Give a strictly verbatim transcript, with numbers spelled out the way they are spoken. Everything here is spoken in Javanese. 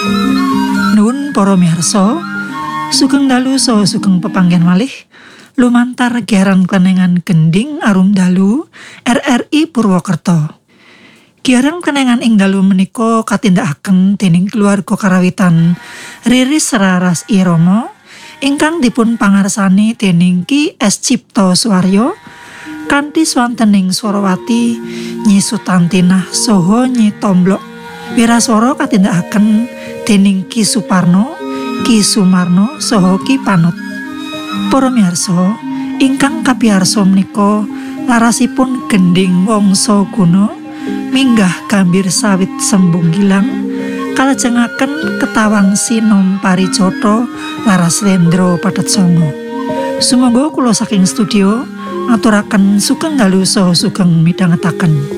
Nuwun para miharsa, sugeng dalu saha sugeng pepanggen malih lumantar giaran kenengan gending arum dalu R R I Purwokerto. Giaran kenengan ing dalu menika katindakaken dening keluarga karawitan Riris Raras Irama ingkang dipun pangarsani dening Ki S Cipto Suwaryo kanthi swantening Swarawati Nyi Sutantinah saha Nyi Tomblok. Wiraswara katindakaken dening Ki Suparno, Ki Sumarno saha Ki Panut. Para miharsa ingkang kapiarsa menika larasipun gending wangsa guna minggah gambir sawit sembung gilang kalajengaken ketawang sinom paricata laras Lendra Patet Sanga. Sumangga kula saking studio ngaturaken sugeng dalu saha sugeng midhangetaken.